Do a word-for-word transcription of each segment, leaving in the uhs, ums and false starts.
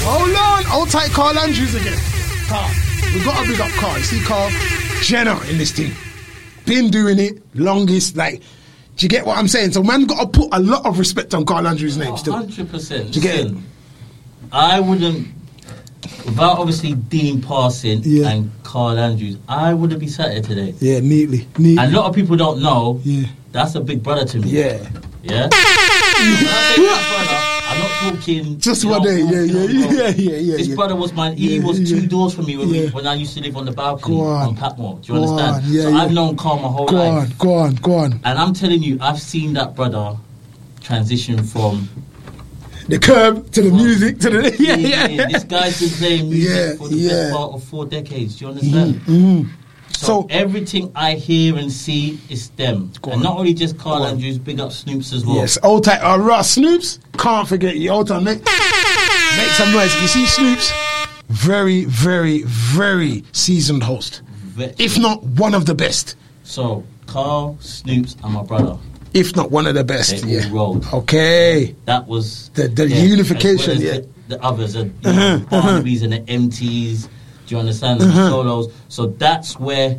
Hold on. Hold tight, Carl Andrews again. Carl. We got to big up Carl. You see Carl Jenner in this thing. Been doing it longest. Like, do you get what I'm saying? So man got to put a lot of respect on Carl Andrews' name still. one hundred percent. Do you get it? I wouldn't, without obviously Dean passing Yeah. and Carl Andrews, I wouldn't be sat here today. Yeah, neatly. neatly. And a lot of people don't know, Yeah. that's a big brother to me. Yeah. Yeah? When I say big brother, I'm not talking... Just you one know, day. Yeah, walking yeah, on the road. yeah, yeah, yeah. This yeah. brother was my... He Yeah, was yeah. two doors from me when, Yeah. we, when I used to live on the balcony Go on. on Patmore. Do you Go understand? on, yeah, so yeah. I've known Carl my whole Go life. on, go on, go on. And I'm telling you, I've seen that brother transition from... The curb to the music to the... Yeah, yeah, Yeah, this guy's been playing music Yeah, for the yeah. best part of four decades. Do you understand? Mm-hmm. So, So- everything I hear and see is them, Go and on. not only just Carl Go on. Andrews, big up Snoops as well. Yes, old tight. Uh, Ross Snoops, can't forget you. Old time, make, make some noise. You see Snoops, very, very, very seasoned host. Ve- If not one of the best. So Carl, Snoops, and my brother, If not one of the best. they Yeah. all rolled. Okay. That was The- the yeah, unification, as well yeah. as the, the others, the you Uh-huh, know, Barnaby's and the M Ts. Do you understand the Uh-huh. solos? So that's where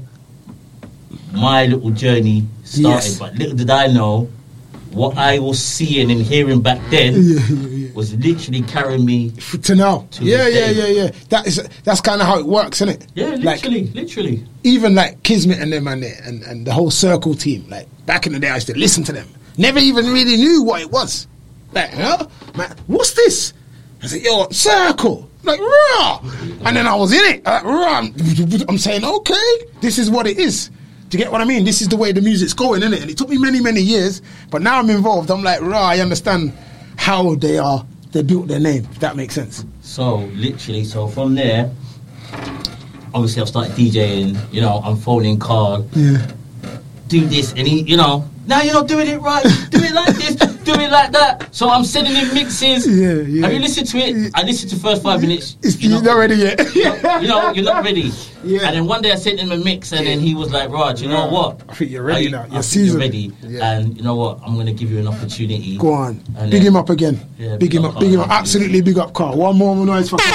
my little journey started. Yes. But little did I know, what I was seeing and hearing back then Yeah, yeah, yeah. was literally carrying me. F- To now. To yeah, this yeah, day. yeah, yeah. That is that's kind of how it works, isn't it? Yeah, Like, literally, literally. even like Kismet and them and, the- and and the whole Circle team. Like back in the day, I used to listen to them. Never even really knew what it was. Like, huh? Man, what's this? I said, yo, Circle. Like, raw. And then I was in it. Like, raw. I'm, I'm saying, okay, this is what it is. Do you get what I mean? This is the way the music's going, isn't it? And it took me many, many years, but now I'm involved. I'm like, raw. I understand how they are. They built their name. If that makes sense. So literally, so from there, obviously I've started DJing. You know, I'm phoning Carl. Yeah. Do this, and he, you know, now you're not doing it right. Do it like this. Do it like that. So I'm sending him mixes. Yeah, yeah. Have you listened to it? I listened to the first five minutes. It's, You're you're not ready yet. You know, you know, you're not ready. Yeah. And then one day I sent him a mix, and then he was like, "Raj, you know Yeah. what? I think you're ready I- now. I You're think seasoned. ready. Yeah. And you know what? I'm going to give you an opportunity. Go on. And Big then- him up again. Yeah, big, big him up up. Big him Carl. up. Absolutely big up Carl. One more noise for Carl.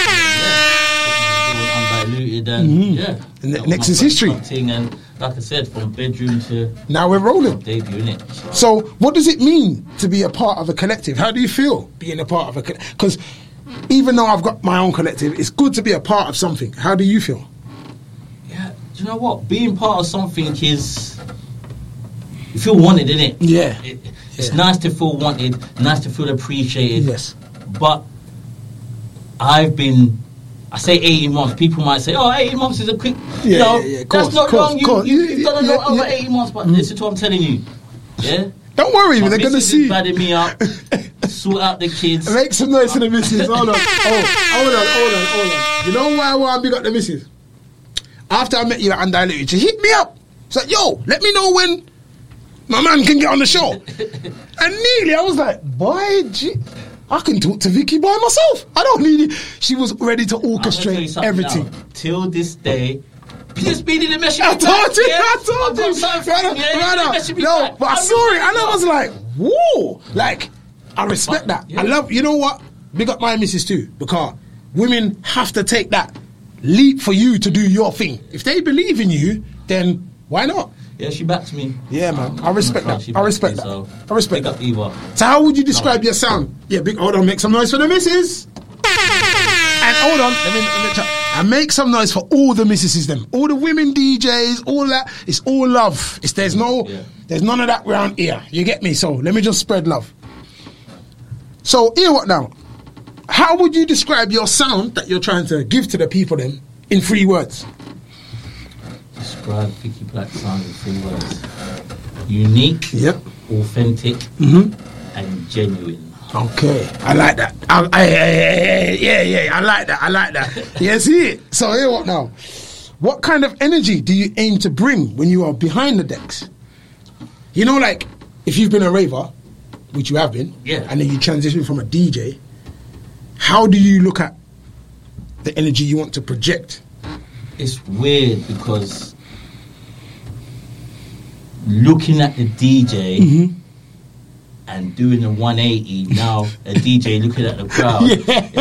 Yeah. Undiluted, and Mhm. yeah. And That was next my is first history. thing, and like I said, from bedroom to Now we're rolling. debut, innit? So, what does it mean to be a part of a collective? How do you feel being a part of a collective? Because even though I've got my own collective, it's good to be a part of something. How do you feel? Yeah, do you know what? Being part of something is, you feel wanted, innit? Yeah. It, it's Yeah. nice to feel wanted, nice to feel appreciated. Yes. But I've been, I say eighteen months. People might say, "Oh, eighteen months is a quick." You Yeah, know, yeah, yeah, that's course, not course, long. You, course. you, you've done a Yeah, lot over yeah. eighteen months. But listen to what I'm telling you. Yeah. Don't worry, My they're going to missus see. is badding me up. Sort out the kids. Make some noise to the missus. Hold on. Oh, hold on, hold on, hold on. You know why I want to big up the missus? After I met you at Undiluted, she hit me up. She's like, yo, let me know when my man can get on the show. And nearly, I was like, boy, gee, I can talk to Vicky by myself. I don't need it. She was ready to I'm gonna tell you orchestrate something everything. now. Till this day, P B didn't mess I me told back, you, yeah? I told I've got you. something, Brother, yeah, you brother, didn't mess me no, back. but I saw it and I was like, whoa. Like, I respect But, that. yeah. I love, you know what? Big up my missus too, because women have to take that leap for you to do your thing. If they believe in you, then why not? Yeah, she backed me. Yeah, man. I respect I'm that. she I backed respect me, that. so I respect big that. up Eva. So how would you describe your sound? Yeah, big, hold on, make some noise for the missus. And hold on, let me, let me try. And make some noise for all the missuses them. All the women D Js, all that. It's all love. It's there's no Yeah. there's none of that round here. You get me? So let me just spread love. So hear what now? How would you describe your sound that you're trying to give to the people then in three words? Describe Vicky Black sound in three words. Unique, Yep. authentic, Mm-hmm. and genuine. Okay, I like that. I, I, I, I- yeah, yeah, I like that. I like that. Yeah, see it. So hear what now? What kind of energy do you aim to bring when you are behind the decks? You know, like if you've been a raver, which you have been, Yeah. and then you transition from a D J. How do you look at the energy you want to project? It's weird because looking at the D J Mm-hmm. and doing a one eighty, now a D J looking at the crowd. Yeah.